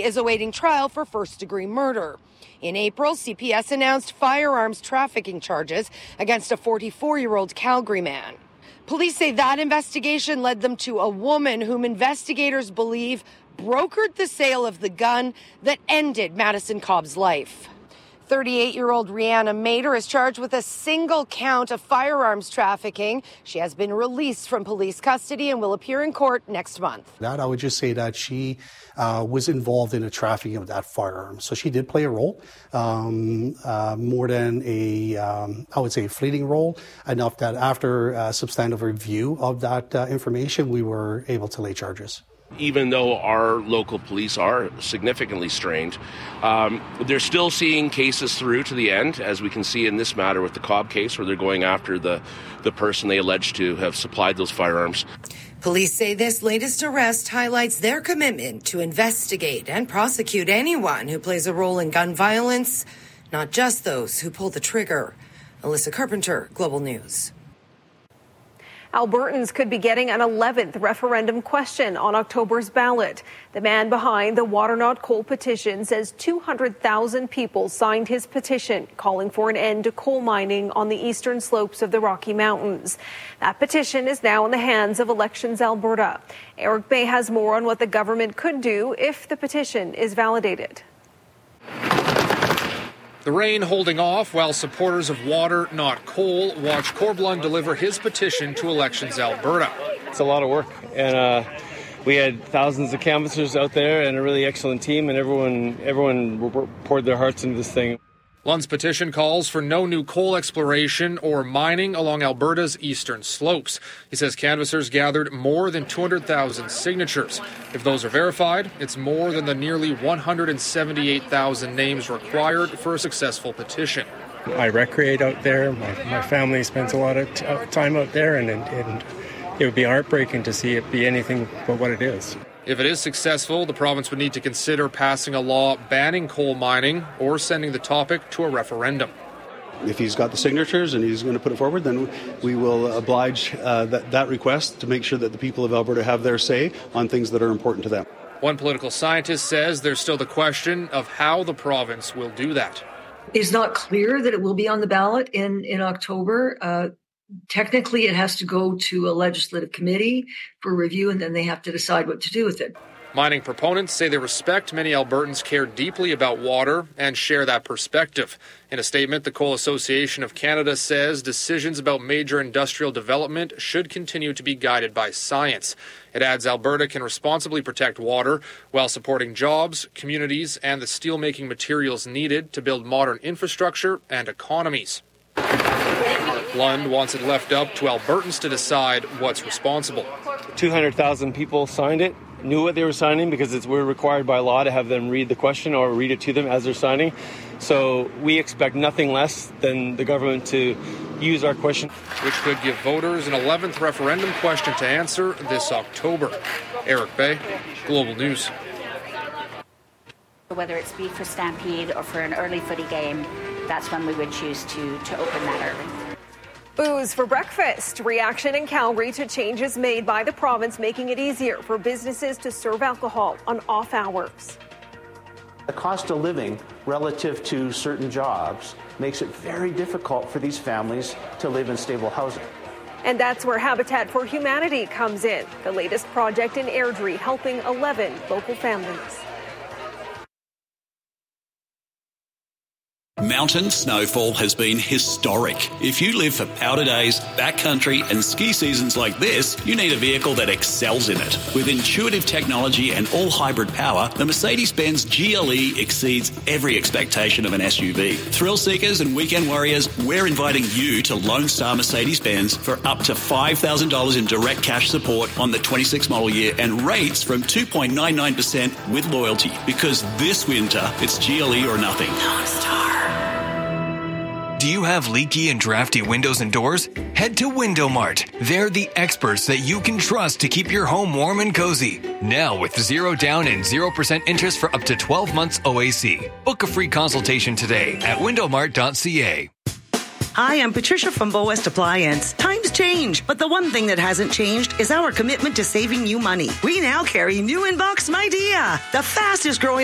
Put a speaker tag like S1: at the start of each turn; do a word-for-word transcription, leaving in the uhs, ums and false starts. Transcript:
S1: He is awaiting trial for first-degree murder. In April, C P S announced firearms trafficking charges against a forty-four-year-old Calgary man. Police say that investigation led them to a woman whom investigators believe brokered the sale of the gun that ended Madison Cobb's life. thirty-eight-year-old Rihanna Mader is charged with a single count of firearms trafficking. She has been released from police custody and will appear in court next month.
S2: That I would just say that she uh, was involved in the trafficking of that firearm. So she did play a role, um, uh, more than a, um, I would say, a fleeting role, enough that after a substantive review of that uh, information, we were able to lay charges.
S3: Even though our local police are significantly strained, um, they're still seeing cases through to the end, as we can see in this matter with the Cobb case, where they're going after the, the person they allege to have supplied those firearms.
S1: Police say this latest arrest highlights their commitment to investigate and prosecute anyone who plays a role in gun violence, not just those who pull the trigger. Alyssa Carpenter, Global News.
S4: Albertans could be getting an eleventh referendum question on October's ballot. The man behind the Water Not Coal petition says two hundred thousand people signed his petition calling for an end to coal mining on the eastern slopes of the Rocky Mountains. That petition is now in the hands of Elections Alberta. Eric Bay has more on what the government could do if the petition is validated.
S5: The rain holding off while supporters of Water Not Coal watch Corblund deliver his petition to Elections Alberta.
S6: It's a lot of work, and uh, we had thousands of canvassers out there and a really excellent team, and everyone everyone poured their hearts into this thing.
S5: Lund's petition calls for no new coal exploration or mining along Alberta's eastern slopes. He says canvassers gathered more than two hundred thousand signatures. If those are verified, it's more than the nearly one hundred seventy-eight thousand names required for a successful petition.
S7: I recreate out there. My, my family spends a lot of t- time out there, and, and, and it would be heartbreaking to see it be anything but what it is.
S5: If it is successful, the province would need to consider passing a law banning coal mining or sending the topic to a referendum.
S8: If he's got the signatures and he's going to put it forward, then we will oblige uh, that, that request to make sure that the people of Alberta have their say on things that are important to them.
S5: One political scientist says there's still the question of how the province will do that.
S9: It's not clear that it will be on the ballot in, in October. Uh, Technically, it has to go to a legislative committee for review, and then they have to decide what to do with it.
S5: Mining proponents say they respect many Albertans care deeply about water and share that perspective. In a statement, the Coal Association of Canada says decisions about major industrial development should continue to be guided by science. It adds Alberta can responsibly protect water while supporting jobs, communities, and the steelmaking materials needed to build modern infrastructure and economies. Lund wants it left up to Albertans to decide what's responsible.
S6: two hundred thousand people signed it, knew what they were signing because it's, we're required by law to have them read the question or read it to them as they're signing. So we expect nothing less than the government to use our question.
S5: Which could give voters an eleventh referendum question to answer this October. Eric Bay, Global News.
S10: Whether it's be for Stampede or for an early footy game, that's when we would choose to, to open that early.
S4: Booze for breakfast. Reaction in Calgary to changes made by the province making it easier for businesses to serve alcohol on off hours.
S11: The cost of living relative to certain jobs makes it very difficult for these families to live in stable housing.
S4: And that's where Habitat for Humanity comes in, the latest project in Airdrie helping eleven local families.
S12: Mountain snowfall has been historic. If you live for powder days, backcountry and ski seasons like this, you need a vehicle that excels in it. With intuitive technology and all-hybrid power, the Mercedes-Benz G L E exceeds every expectation of an S U V. Thrill seekers and weekend warriors, we're inviting you to Lone Star Mercedes-Benz for up to five thousand dollars in direct cash support on the twenty-six model year and rates from two point nine nine percent with loyalty. Because this winter, it's G L E or nothing. Lone Star.
S13: Do you have leaky and drafty windows and doors? Head to Window Mart. They're the experts that you can trust to keep your home warm and cozy. Now with zero down and zero percent interest for up to twelve months O A C. Book a free consultation today at window mart dot c a.
S14: Hi, I'm Patricia from Bow West Appliance. Times change, but the one thing that hasn't changed is our commitment to saving you money. We now carry new Inbox My Dia, the fastest growing